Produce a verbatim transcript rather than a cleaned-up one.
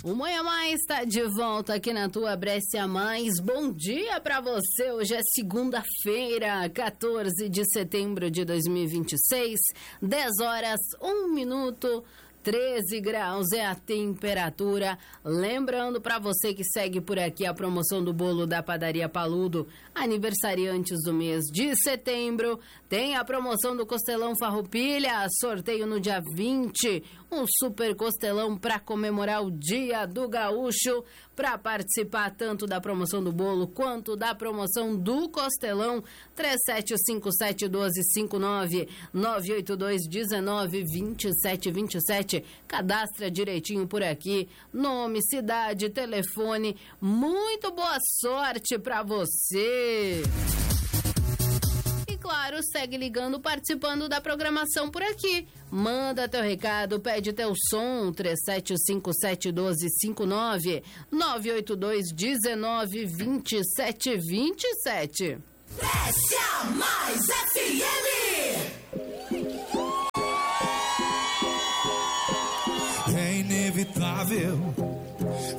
O Manhã Mais está de volta aqui na tua Brescia Mais. Bom dia para você. Hoje é segunda-feira, quatorze de setembro de dois mil e vinte e seis, dez horas, um minuto. treze graus é a temperatura. Lembrando para você que segue por aqui a promoção do bolo da Padaria Paludo, aniversariantes do mês de setembro, tem a promoção do Costelão Farroupilha, sorteio no dia vinte, um super costelão para comemorar o Dia do Gaúcho. Para participar tanto da promoção do bolo quanto da promoção do costelão, três sete cinco sete um dois cinco nove, nove oito dois um nove dois sete dois sete. Cadastra direitinho por aqui, nome, cidade, telefone. Muito boa sorte para você! E claro, segue ligando, participando da programação por aqui. Manda teu recado, pede teu som, três sete cinco sete um dois cinco nove, nove oito dois um nove dois sete dois sete. Brescia Mais F M. É inevitável